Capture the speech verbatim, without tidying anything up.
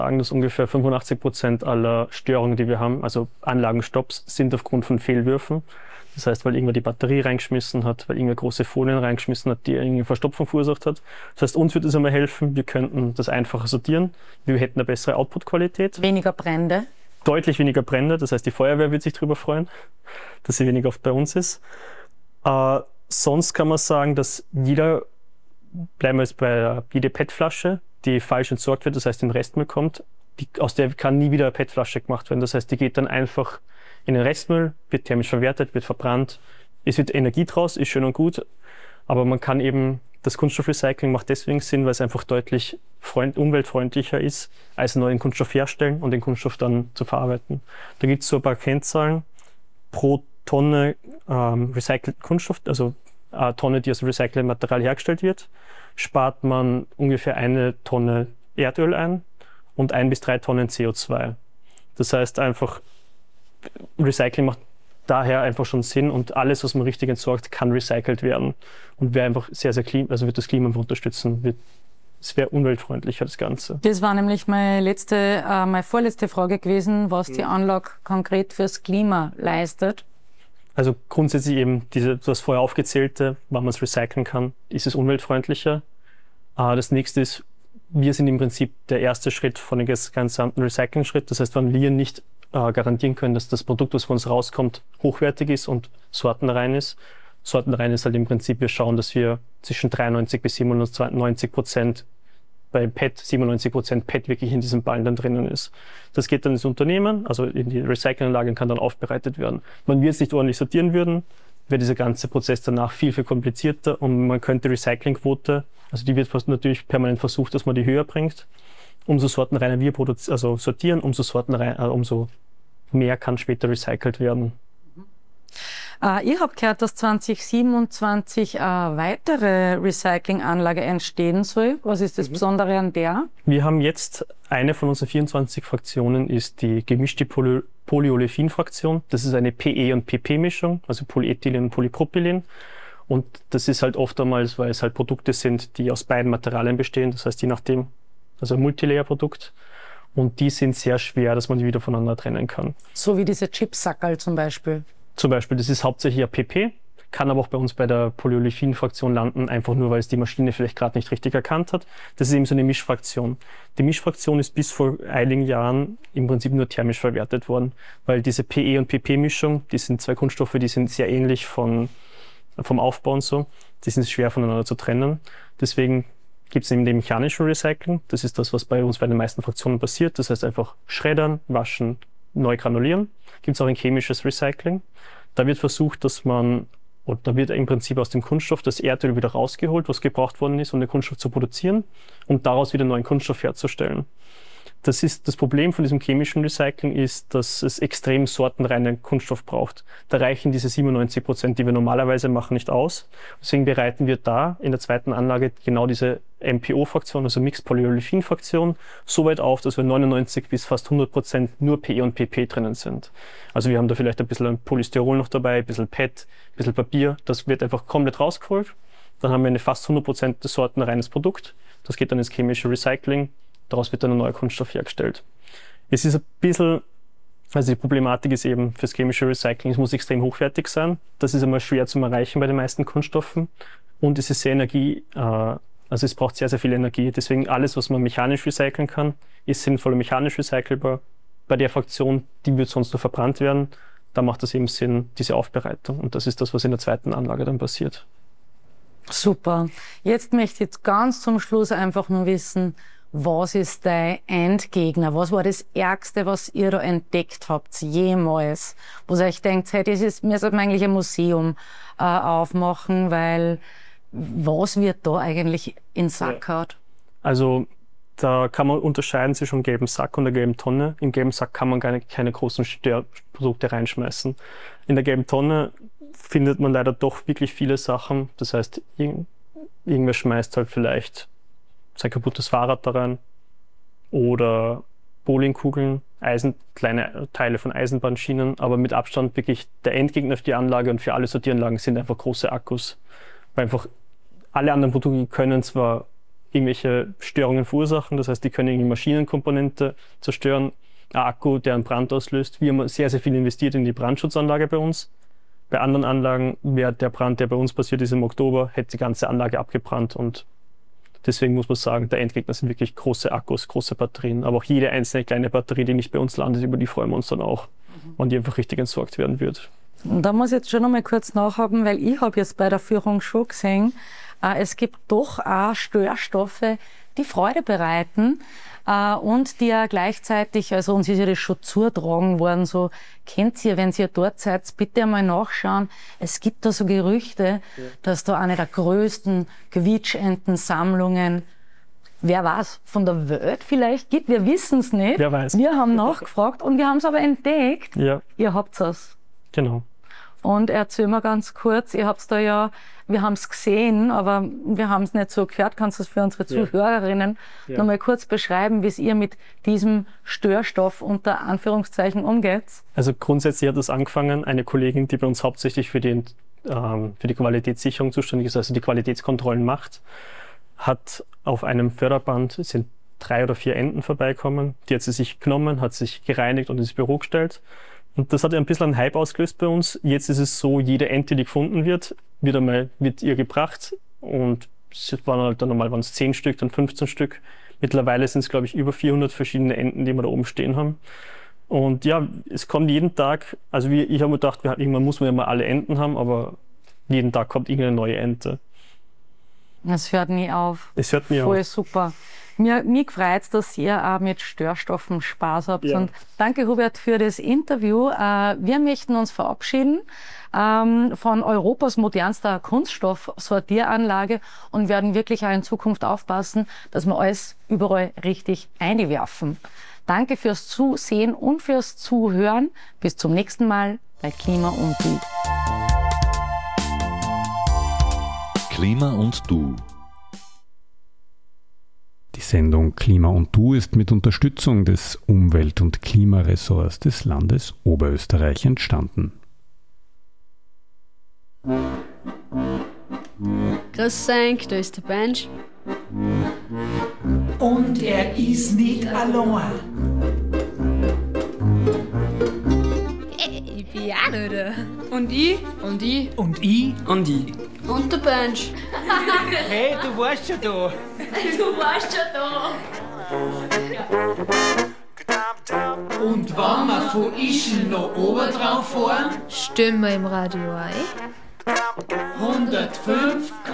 sagen, dass ungefähr fünfundachtzig Prozent aller Störungen, die wir haben, also Anlagenstopps, sind aufgrund von Fehlwürfen. Das heißt, weil irgendwer die Batterie reingeschmissen hat, weil irgendwer große Folien reingeschmissen hat, die irgendwie Verstopfung verursacht hat. Das heißt, uns würde es einmal helfen, wir könnten das einfacher sortieren. Wir hätten eine bessere Output-Qualität. Weniger Brände. Deutlich weniger Brände. Das heißt, die Feuerwehr wird sich darüber freuen, dass sie weniger oft bei uns ist. Äh, sonst kann man sagen, dass jeder, bleiben wir jetzt bei jede P E T-Flasche, die falsch entsorgt wird, das heißt, in Restmüll kommt, die, aus der kann nie wieder eine P E T-Flasche gemacht werden. Das heißt, die geht dann einfach in den Restmüll, wird thermisch verwertet, wird verbrannt. Es wird Energie draus, ist schön und gut, aber man kann eben, das Kunststoffrecycling macht deswegen Sinn, weil es einfach deutlich freund, umweltfreundlicher ist, als neuen Kunststoff herstellen und den Kunststoff dann zu verarbeiten. Da gibt es so ein paar Kennzahlen pro Tonne ähm, recycelten Kunststoff, also eine Tonne, die aus recyceltem Material hergestellt wird, spart man ungefähr eine Tonne Erdöl ein und ein bis drei Tonnen C O zwei. Das heißt einfach, Recycling macht daher einfach schon Sinn und alles, was man richtig entsorgt, kann recycelt werden und wäre einfach sehr, sehr klima, also wird das Klima unterstützen, wird, es wäre umweltfreundlicher, das Ganze. Das war nämlich meine letzte, äh, meine vorletzte Frage gewesen, was die Anlage konkret fürs Klima leistet. Also grundsätzlich eben diese, das vorher aufgezählte, wann man es recyceln kann, ist es umweltfreundlicher. Äh, das nächste ist, wir sind im Prinzip der erste Schritt von dem gesamten Recycling-Schritt. Das heißt, wenn wir nicht äh, garantieren können, dass das Produkt, was von uns rauskommt, hochwertig ist und sortenrein ist. Sortenrein ist halt im Prinzip, wir schauen, dass wir zwischen dreiundneunzig bis siebenundneunzig Prozent bei P E T, siebenundneunzig Prozent P E T wirklich in diesem Ballen dann drinnen ist. Das geht dann ins Unternehmen, also in die Recyclinganlage und kann dann aufbereitet werden. Wenn wir es nicht ordentlich sortieren würden, wäre dieser ganze Prozess danach viel, viel komplizierter und man könnte Recyclingquote, also die wird natürlich permanent versucht, dass man die höher bringt. Umso sortenreiner wir produzieren, also sortieren, umso sortenreiner, äh, umso mehr kann später recycelt werden. Äh, ich habe gehört, dass zwanzig siebenundzwanzig eine weitere Recyclinganlage entstehen soll. Was ist das mhm. Besondere an der? Wir haben jetzt, eine von unseren vierundzwanzig Fraktionen ist die gemischte Poly Polyolefin-Fraktion. Das ist eine P E- und P P-Mischung, also Polyethylen und Polypropylen. Und das ist halt oftmals, weil es halt Produkte sind, die aus beiden Materialien bestehen. Das heißt, je nachdem, also ein Multilayer-Produkt. Und die sind sehr schwer, dass man die wieder voneinander trennen kann. So wie diese Chipsackerl zum Beispiel. Zum Beispiel, das ist hauptsächlich ein P P, kann aber auch bei uns bei der Polyolefin-Fraktion landen, einfach nur, weil es die Maschine vielleicht gerade nicht richtig erkannt hat. Das ist eben so eine Mischfraktion. Die Mischfraktion ist bis vor einigen Jahren im Prinzip nur thermisch verwertet worden, weil diese P E- und P P-Mischung, die sind zwei Kunststoffe, die sind sehr ähnlich von, vom Aufbau und so, die sind schwer voneinander zu trennen. Deswegen gibt es eben den mechanischen Recycling. Das ist das, was bei uns bei den meisten Fraktionen passiert. Das heißt einfach schreddern, waschen, neu granulieren. Gibt es auch ein chemisches Recycling. Da wird versucht, dass man, oder da wird im Prinzip aus dem Kunststoff das Erdöl wieder rausgeholt, was gebraucht worden ist, um den Kunststoff zu produzieren und daraus wieder neuen Kunststoff herzustellen. Das ist das Problem von diesem chemischen Recycling ist, dass es extrem sortenreinen Kunststoff braucht. Da reichen diese siebenundneunzig Prozent, die wir normalerweise machen, nicht aus. Deswegen bereiten wir da in der zweiten Anlage genau diese M P O-Fraktion, also Mixed Polyolefin-Fraktion, so weit auf, dass wir neunundneunzig bis fast hundert Prozent nur P E und P P drinnen sind. Also wir haben da vielleicht ein bisschen Polystyrol noch dabei, ein bisschen P E T, ein bisschen Papier. Das wird einfach komplett rausgeholt. Dann haben wir eine fast hundert Prozent sortenreines Produkt. Das geht dann ins chemische Recycling. Daraus wird dann ein neuer Kunststoff hergestellt. Es ist ein bisschen, also die Problematik ist eben fürs chemische Recycling, es muss extrem hochwertig sein. Das ist einmal schwer zu erreichen bei den meisten Kunststoffen. Und es ist sehr Energie, äh, also es braucht sehr, sehr viel Energie. Deswegen alles, was man mechanisch recyceln kann, ist sinnvoll mechanisch recycelbar. Bei der Fraktion, die wird sonst nur verbrannt werden, da macht es eben Sinn, diese Aufbereitung. Und das ist das, was in der zweiten Anlage dann passiert. Super. Jetzt möchte ich ganz zum Schluss einfach nur wissen, was ist dein Endgegner? Was war das Ärgste, was ihr da entdeckt habt, jemals? Wo ihr euch denkt, hey, das ist, wir sollten eigentlich ein Museum äh, aufmachen, weil was wird da eigentlich in den Sack gehauen? Also da kann man unterscheiden zwischen dem gelben Sack und der gelben Tonne. Im gelben Sack kann man keine, keine großen Störprodukte reinschmeißen. In der gelben Tonne findet man leider doch wirklich viele Sachen. Das heißt, irgendwer schmeißt halt vielleicht sein kaputtes Fahrrad da rein oder Bowlingkugeln, Eisen, kleine Teile von Eisenbahnschienen, aber mit Abstand wirklich der Endgegner für die Anlage und für alle Sortieranlagen sind einfach große Akkus. Weil einfach alle anderen Produkte können zwar irgendwelche Störungen verursachen. Das heißt, die können irgendwie Maschinenkomponente zerstören, ein Akku, der einen Brand auslöst. Wir haben sehr, sehr viel investiert in die Brandschutzanlage bei uns. Bei anderen Anlagen wäre der Brand, der bei uns passiert ist im Oktober, hätte die ganze Anlage abgebrannt. Und deswegen muss man sagen, der Endgegner sind wirklich große Akkus, große Batterien. Aber auch jede einzelne kleine Batterie, die nicht bei uns landet, über die freuen wir uns dann auch, wenn die einfach richtig entsorgt werden wird. Und da muss ich jetzt schon noch mal kurz nachhaken, weil ich habe jetzt bei der Führung schon gesehen, äh, es gibt doch auch Störstoffe, die Freude bereiten äh, und die ja gleichzeitig, also uns ist ja das schon zugetragen worden, so, kennt ihr, wenn ihr dort seid, bitte einmal nachschauen. Es gibt da so Gerüchte, ja, dass da eine der größten Quietschentensammlungen, wer weiß, von der Welt vielleicht gibt. Wir wissen es nicht. Wer weiß. Wir haben nachgefragt und wir haben es aber entdeckt. Ja. Ihr habt es. Genau. Und erzähl mal ganz kurz, ihr habt da ja, wir haben es gesehen, aber wir haben es nicht so gehört. Kannst du es für unsere Zuhörerinnen ja. noch mal kurz beschreiben, wie es ihr mit diesem Störstoff unter Anführungszeichen umgeht? Also grundsätzlich hat es angefangen, eine Kollegin, die bei uns hauptsächlich für die, ähm, für die Qualitätssicherung zuständig ist, also die Qualitätskontrollen macht, hat auf einem Förderband, es sind drei oder vier Enden vorbeikommen, die hat sie sich genommen, hat sich gereinigt und ins Büro gestellt. Und das hat ja ein bisschen einen Hype ausgelöst bei uns. Jetzt ist es so, jede Ente, die gefunden wird, wird einmal wird ihr gebracht. Und es waren halt dann normal waren es zehn Stück, dann fünfzehn Stück. Mittlerweile sind es, glaube ich, über vierhundert verschiedene Enten, die wir da oben stehen haben. Und ja, es kommt jeden Tag, also wie, ich habe mir gedacht, wir, irgendwann muss man ja mal alle Enten haben, aber jeden Tag kommt irgendeine neue Ente. Es hört nie auf. Es hört nie Voll auf. super. Mir, mir freut es, dass ihr auch mit Störstoffen Spaß habt. Ja. Und danke, Hubert, für das Interview. Äh, wir möchten uns verabschieden ähm, von Europas modernster Kunststoffsortieranlage und werden wirklich auch in Zukunft aufpassen, dass wir alles überall richtig einwerfen. Danke fürs Zusehen und fürs Zuhören. Bis zum nächsten Mal bei Klima und Du. Klima und Du. Die Sendung Klima und Du ist mit Unterstützung des Umwelt- und Klimaressorts des Landes Oberösterreich entstanden. Grüß euch, da ist der Bench. Und er ist nicht allein. Ich bin auch nicht da. Und ich? Und ich? Und ich? Und ich. Und der Bench. Hey, du warst schon da. Du warst schon da. Und wenn wir von Ischl noch oben drauf fahren, Stimmen wir im Radio ein. hundertfünf